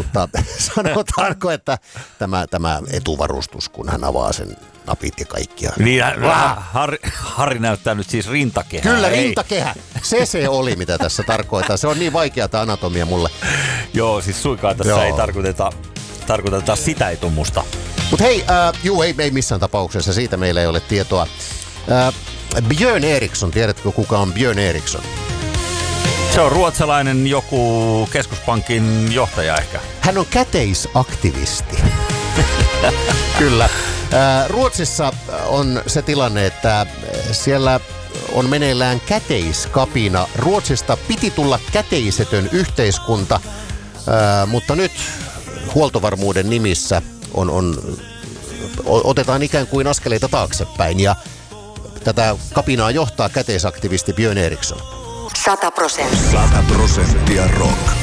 mutta sanotaanko, että tämä etuvarustus, kun hän avaa sen napit ja kaikkia. Niin, Harri näyttää nyt siis rintakehää. Kyllä, rintakehä. Se oli, mitä tässä tarkoittaa. Se on niin vaikeata anatomia mulle. Joo, siis suinkaan tässä ei tarkoiteta sitä etumusta. Mutta hei, ei missään tapauksessa, siitä meillä ei ole tietoa. Björn Eriksson, tiedätkö kuka on Björn Eriksson? Se on ruotsalainen joku keskuspankin johtaja ehkä. Hän on käteisaktivisti. Kyllä. Ruotsissa on se tilanne, että siellä on meneillään käteiskapina. Ruotsista piti tulla käteisetön yhteiskunta, mutta nyt huoltovarmuuden nimissä otetaan ikään kuin askeleita taaksepäin ja tätä kapinaa johtaa käteisaktivisti Björn Eriksson. 100%. 100% rock.